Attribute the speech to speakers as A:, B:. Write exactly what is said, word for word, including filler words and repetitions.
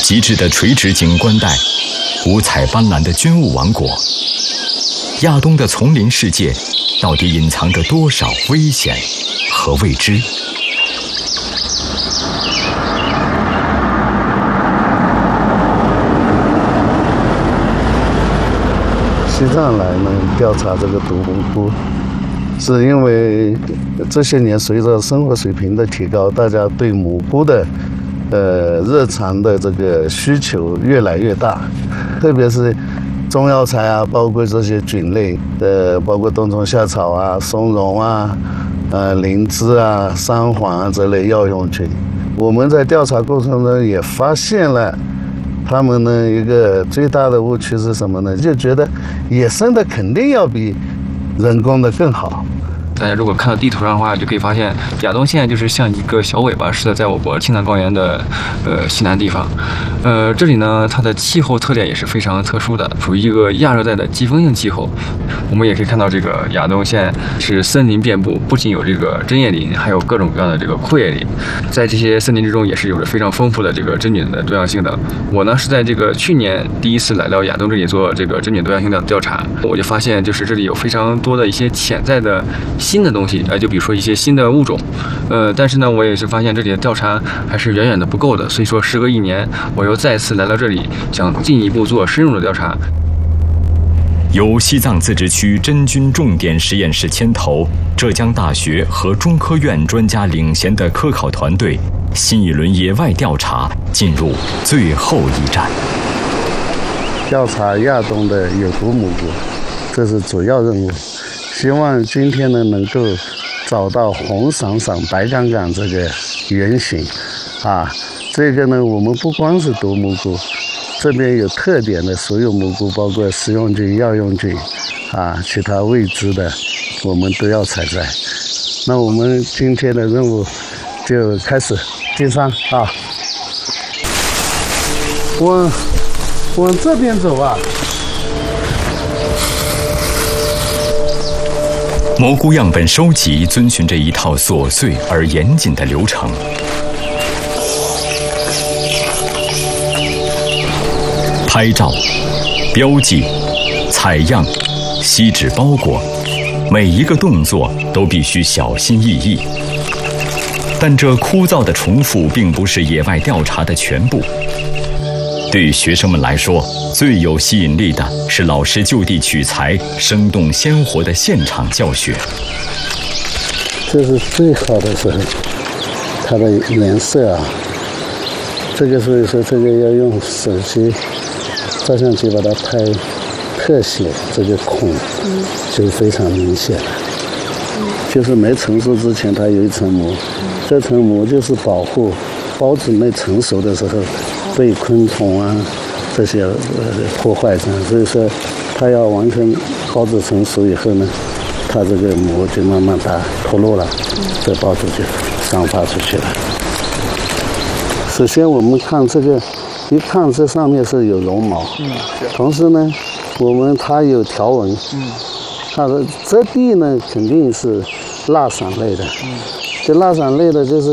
A: 极致的垂直景观带，五彩斑斓的军雾王国，亚东的丛林世界，到底隐藏着多少危险和未知？
B: 西藏来呢调查这个独木窟，是因为这些年随着生活水平的提高，大家对蘑菇的呃日常的这个需求越来越大，特别是中药材啊，包括这些菌类的，包括冬虫夏草啊、松茸啊、呃灵芝啊、三黄啊这类药用菌。我们在调查过程中也发现了他们呢一个最大的误区是什么呢？就觉得野生的肯定要比人工的更好。
C: 大家如果看到地图上的话，就可以发现亚东县就是像一个小尾巴似的，在我国青藏高原的呃西南地方。呃，这里呢，它的气候特点也是非常特殊的，属于一个亚热带的季风性气候。我们也可以看到，这个亚东县是森林遍布，不仅有这个针叶林，还有各种各样的这个阔叶林。在这些森林之中，也是有着非常丰富的这个真菌的多样性的。我呢是在这个去年第一次来到亚东这里做这个真菌多样性的调查，我就发现，就是这里有非常多的一些潜在的新的东西，呃，就比如说一些新的物种，呃，但是呢，我也是发现这里的调查还是远远的不够的，所以说时隔一年，我又再次来到这里，想进一步做深入的调查。
A: 由西藏自治区真菌重点实验室牵头，浙江大学和中科院专家领衔的科考团队，新一轮野外调查进入最后一站，
B: 调查亚东的有毒蘑菇，这是主要任务。希望今天呢能够找到红闪闪、白杠杠这个原型，啊，这个呢我们不光是毒蘑菇，这边有特点的所有蘑菇，包括食用菌、药用菌，啊，其他未知的，我们都要采摘。那我们今天的任务就开始进山啊，往往这边走啊。
A: 蘑菇样本收集遵循着一套琐碎而严谨的流程。拍照、标记、采样、锡纸包裹，每一个动作都必须小心翼翼。但这枯燥的重复并不是野外调查的全部。对于学生们来说，最有吸引力的是老师就地取材、生动鲜活的现场教学。
B: 这是最好的时候，它的颜色啊，这个所以说这个要用手机照相机把它拍特写，这个孔就非常明显了。就是没成熟之前，它有一层膜，这层膜就是保护孢子没成熟的时候被昆虫啊这些呃破坏上，所以说它要完全孢子成熟以后呢，它这个膜就慢慢它脱落了，这孢子就散发出去了。首先我们看这个，一看这上面是有绒毛，嗯，同时呢，我们它有条纹，嗯，它的质地呢肯定是蜡伞类的，嗯，这蜡伞类的就是